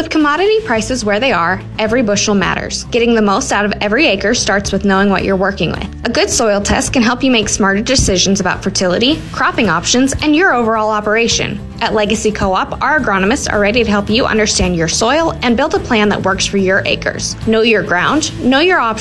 With commodity prices where they are, every bushel matters. Getting the most out of every acre starts with knowing what you're working with. A good soil test can help you make smarter decisions about fertility, cropping options, and your overall operation. At Legacy Co-op, our agronomists are ready to help you understand your soil and build a plan that works for your acres. Know your ground, know your options,